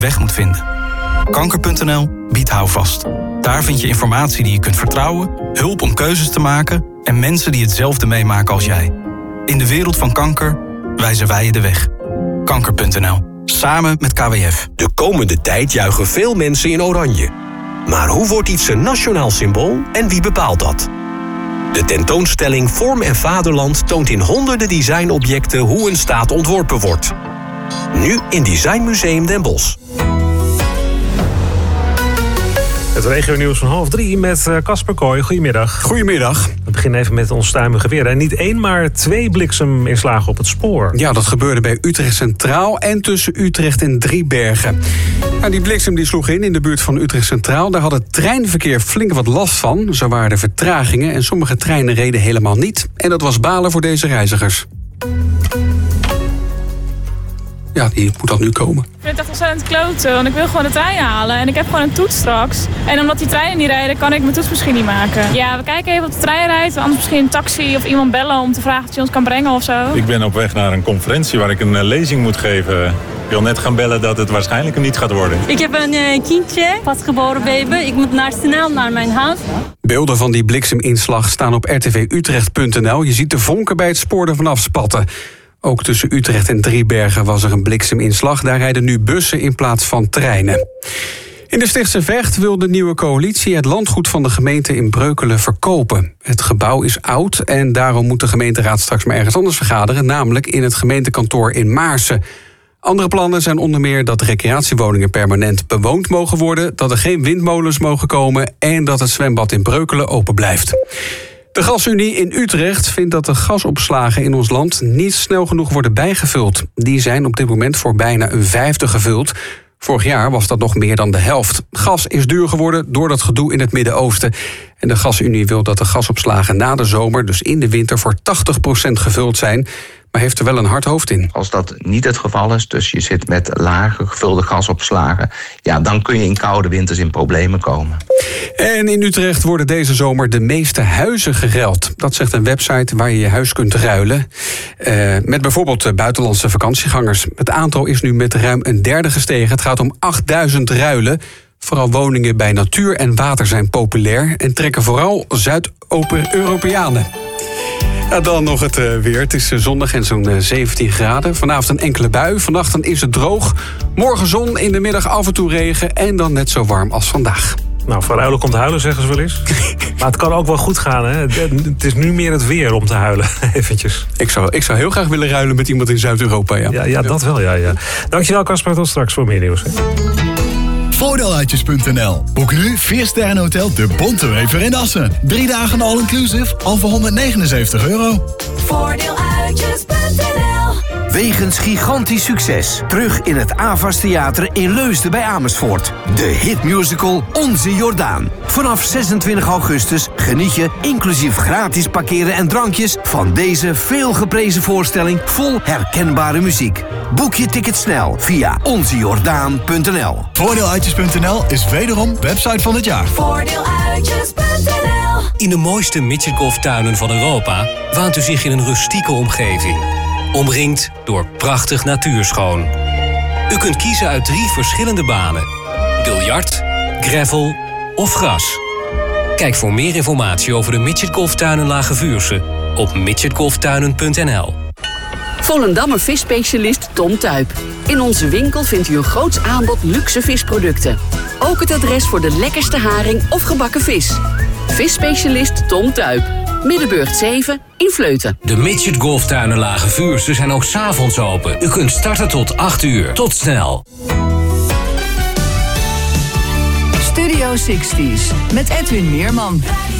weg moet vinden. Kanker.nl biedt houvast. Daar vind je informatie die je kunt vertrouwen, hulp om keuzes te maken en mensen die hetzelfde meemaken als jij. In de wereld van kanker wijzen wij je de weg. Kanker.nl. Samen met KWF. De komende tijd juichen veel mensen in oranje. Maar hoe wordt iets een nationaal symbool en wie bepaalt dat? De tentoonstelling Vorm en Vaderland toont in honderden designobjecten hoe een staat ontworpen wordt. Nu in Designmuseum Den Bosch. Het regionieuws van 2:30 met Casper Kooi. Goedemiddag. Goedemiddag. We beginnen even met onstuimige weer. En niet 1, maar 2 blikseminslagen op het spoor. Ja, dat gebeurde bij Utrecht Centraal en tussen Utrecht en Driebergen. Nou, die bliksem die sloeg in de buurt van Utrecht Centraal. Daar had het treinverkeer flink wat last van. Zo waren er vertragingen en sommige treinen reden helemaal niet. En dat was balen voor deze reizigers. Ja, die moet dan nu komen. Ik vind het echt ontzettend kloten, want ik wil gewoon de trein halen. En ik heb gewoon een toets straks. En omdat die treinen niet rijden, kan ik mijn toets misschien niet maken. Ja, we kijken even of de trein rijdt. Anders misschien een taxi of iemand bellen om te vragen of je ons kan brengen of zo. Ik ben op weg naar een conferentie waar ik een lezing moet geven. Ik wil net gaan bellen dat het waarschijnlijk niet gaat worden. Ik heb een kindje, pasgeboren baby. Ik moet snel naar mijn huis. Beelden van die blikseminslag staan op rtvutrecht.nl. Je ziet de vonken bij het spoor ervan afspatten. Ook tussen Utrecht en Driebergen was er een blikseminslag. Daar rijden nu bussen in plaats van treinen. In de Stichtse Vecht wil de nieuwe coalitie het landgoed van de gemeente in Breukelen verkopen. Het gebouw is oud en daarom moet de gemeenteraad straks maar ergens anders vergaderen, namelijk in het gemeentekantoor in Maarsen. Andere plannen zijn onder meer dat recreatiewoningen permanent bewoond mogen worden, dat er geen windmolens mogen komen en dat het zwembad in Breukelen open blijft. De Gasunie in Utrecht vindt dat de gasopslagen in ons land niet snel genoeg worden bijgevuld. Die zijn op dit moment voor bijna 1/5 gevuld. Vorig jaar was dat nog meer dan de helft. Gas is duur geworden door dat gedoe in het Midden-Oosten. En de Gasunie wil dat de gasopslagen na de zomer, dus in de winter, voor 80% gevuld zijn. Maar heeft er wel een hard hoofd in. Als dat niet het geval is, dus je zit met lage gevulde gasopslagen, ja, dan kun je in koude winters in problemen komen. En in Utrecht worden deze zomer de meeste huizen geruild. Dat zegt een website waar je je huis kunt ruilen. Met bijvoorbeeld buitenlandse vakantiegangers. Het aantal is nu met ruim 1/3 gestegen. Het gaat om 8000 ruilen. Vooral woningen bij natuur en water zijn populair en trekken vooral Zuid-Europeanen. Ja, dan nog het weer. Het is zonnig en zo'n 17 graden. Vanavond een enkele bui. Vannacht dan is het droog. Morgen zon, in de middag af en toe regen. En dan net zo warm als vandaag. Nou, van ruilen komt huilen, zeggen ze wel eens. Maar het kan ook wel goed gaan, hè? Het is nu meer het weer om te huilen, eventjes. Ik zou heel graag willen ruilen met iemand in Zuid-Europa, ja. Ja, dat wel, ja. Dankjewel, Casper. Tot straks voor meer nieuws. Voordeeluitjes.nl. Boek nu 4-sterrenhotel De Bontewever in Assen. 3 dagen all-inclusive, al voor €179. Voordeeluitjes.nl. Wegens gigantisch succes. Terug in het Avas Theater in Leusden bij Amersfoort. De hitmusical Onze Jordaan. Vanaf 26 augustus geniet je, inclusief gratis parkeren en drankjes, van deze veelgeprezen voorstelling vol herkenbare muziek. Boek je ticket snel via onzejordaan.nl. Voordeeluitjes.nl is wederom website van het jaar. Voordeeluitjes.nl. In de mooiste midgetgolftuinen van Europa waant u zich in een rustieke omgeving. Omringd door prachtig natuurschoon. U kunt kiezen uit 3 verschillende banen. Biljart, gravel of gras. Kijk voor meer informatie over de midgetgolftuinen Lage Vuursche op midgetgolftuinen.nl. Volendammer visspecialist Tom Tuyp. In onze winkel vindt u een groots aanbod luxe visproducten. Ook het adres voor de lekkerste haring of gebakken vis. Visspecialist Tom Tuyp. Middenburg 7 in Vleuten. De Midget Golftuinen Lage Vuursche zijn ook 's avonds open. U kunt starten tot 8 uur. Tot snel. Studio 60's met Edwin Meerman.